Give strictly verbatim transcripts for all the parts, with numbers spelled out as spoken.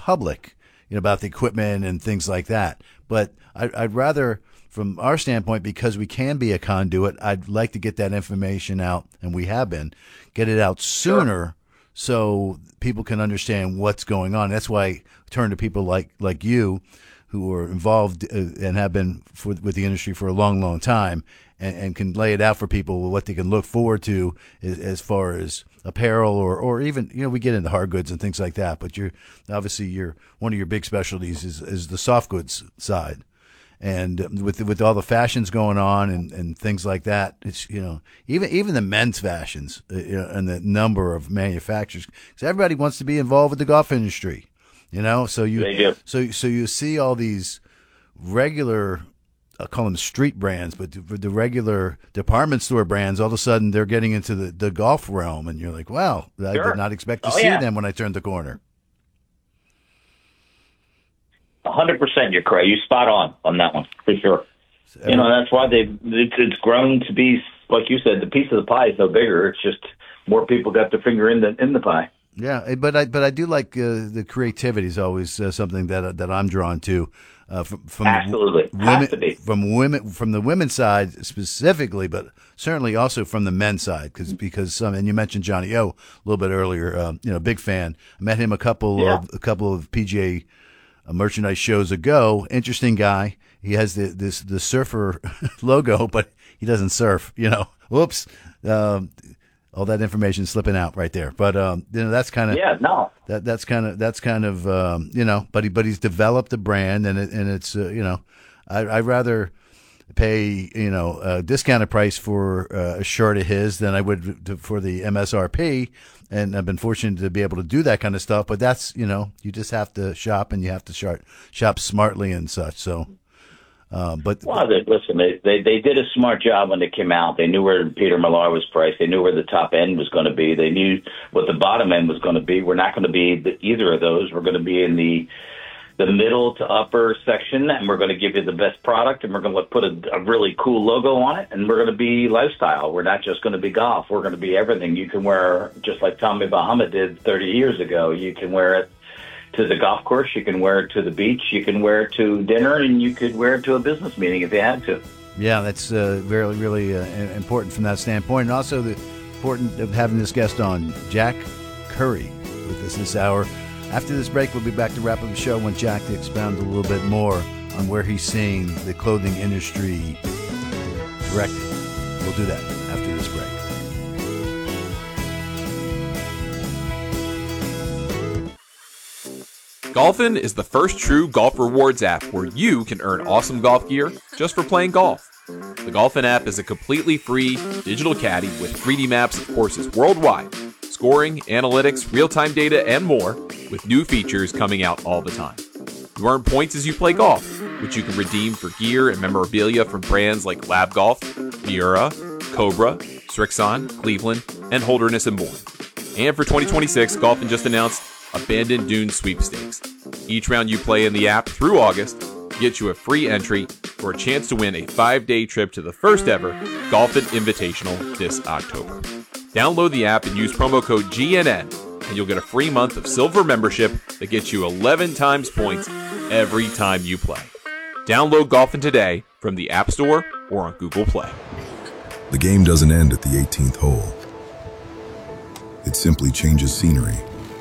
public, you know, about the equipment and things like that. But I, I'd rather, from our standpoint, because we can be a conduit, I'd like to get that information out, and we have been, get it out sooner. Sure. So people can understand what's going on. That's why I turn to people like, like you, who are involved uh, and have been for, with the industry for a long, long time, and, and can lay it out for people what they can look forward to as, as far as apparel or, or even, you know, we get into hard goods and things like that. But you're obviously you're one of your big specialties is, is the soft goods side. And with with all the fashions going on and, and things like that, it's, you know, even even the men's fashions, uh, you know, and the number of manufacturers, because everybody wants to be involved with the golf industry, you know. So you they do. so so you see all these regular, I call them street brands, but the, the regular department store brands, all of a sudden they're getting into the, the golf realm, and you're like, wow, I sure. did not expect to oh, see yeah. them when I turned the corner. A hundred percent, you're correct. You're spot on on that one for sure. So, you know, that's why they it's, it's grown to be, like you said, the piece of the pie is no bigger. It's just more people got their finger in the in the pie. Yeah, but I but I do like uh, the creativity is always uh, something that that I'm drawn to. Uh, from, from Absolutely, women, has to be. from women from the women's side specifically, but certainly also from the men's side, because because some, and you mentioned Johnny O a little bit earlier. Uh, you know, big fan. I met him a couple yeah. of a couple of P G A Uh, merchandise shows ago. Interesting guy. He has the this the surfer logo, but he doesn't surf. You know, whoops. Um, all that information slipping out right there. But um, you know, that's kind of yeah, no, that that's kind of that's kind of um, you know. But he but he's developed a brand, and it, and it's uh, you know, I I'd rather pay you know a discounted price for uh, a shirt of his than I would to, for the M S R P. And I've been fortunate to be able to do that kind of stuff. But that's, you know, you just have to shop, and you have to shop, shop smartly and such. So, uh, but well, they, listen, they, they they did a smart job when they came out. They knew where Peter Millar was priced. They knew where the top end was going to be. They knew what the bottom end was going to be. We're not going to be the, either of those. We're going to be in the the middle to upper section, and we're going to give you the best product, and we're going to put a, a really cool logo on it, and we're going to be lifestyle. We're not just going to be golf. We're going to be everything. You can wear, just like Tommy Bahama did thirty years ago. You can wear it to the golf course. You can wear it to the beach. You can wear it to dinner, and you could wear it to a business meeting if you had to. Yeah, that's uh, very, really uh, important from that standpoint. And also the important of having this guest on, Jack Curry, with us this hour. After this break, we'll be back to wrap up the show when Jack to expound a little bit more on where he's seeing the clothing industry directed. We'll do that after this break. Golfin is the first true golf rewards app where you can earn awesome golf gear just for playing golf. The Golfin app is a completely free digital caddy with three D maps of courses worldwide, scoring, analytics, real-time data, and more, with new features coming out all the time. You earn points as you play golf, which you can redeem for gear and memorabilia from brands like Lab Golf, Miura, Cobra, Strixon, Cleveland, and Holderness and Bourne. And for twenty twenty-six, Golfin just announced Abandoned Dunes Sweepstakes. Each round you play in the app through August gets you a free entry for a chance to win a five-day trip to the first ever Golfin Invitational this October. Download the app and use promo code G N N, and you'll get a free month of silver membership that gets you eleven times points every time you play. Download Golfin today from the App Store or on Google Play. The game doesn't end at the eighteenth hole. It simply changes scenery.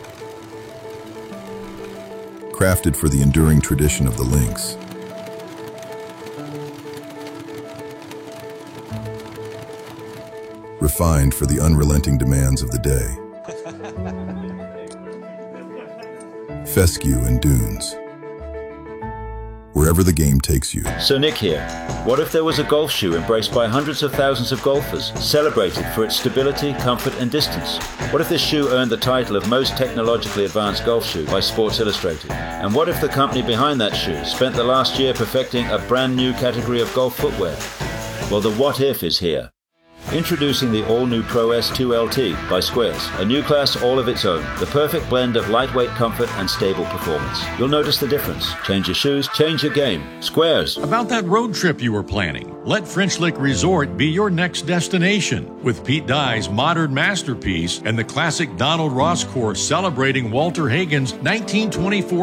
Crafted for the enduring tradition of the links. Refined for the unrelenting demands of the day. Fescue and Dunes. Wherever the game takes you. So Nick here. What if there was a golf shoe embraced by hundreds of thousands of golfers, celebrated for its stability, comfort, and distance? What if this shoe earned the title of most technologically advanced golf shoe by Sports Illustrated? And what if the company behind that shoe spent the last year perfecting a brand new category of golf footwear? Well, the what if is here. Introducing the all-new Pro S two L T by Squares, a new class all of its own, the perfect blend of lightweight comfort and stable performance. You'll notice the difference. Change your shoes, change your game. Squares. About that road trip you were planning, let French Lick Resort be your next destination. With Pete Dye's modern masterpiece and the classic Donald Ross course celebrating Walter Hagen's nineteen twenty-four